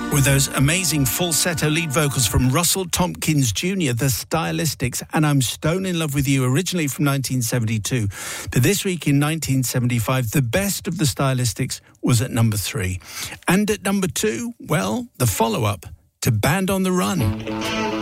With those amazing falsetto lead vocals from Russell Tompkins Jr., The Stylistics, and I'm Stone in Love with You, originally from 1972. But this week in 1975, the best of The Stylistics was at number 3. And at number 2, well, the follow-up to Band on the Run.